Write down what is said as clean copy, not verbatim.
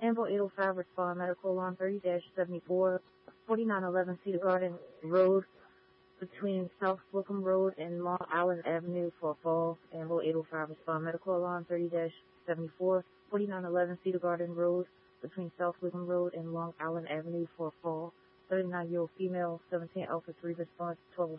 Anvil 805 respond medical alarm 30-74, 4911 Cedar Garden Road between South Slocum Road and Long Island Avenue for a fall. Anvil 805 respond medical alarm 30-74, 4911 Cedar Garden Road between South Slocum Road and Long Island Avenue for a fall. 39-year-old female, 17 Alpha 3 response 12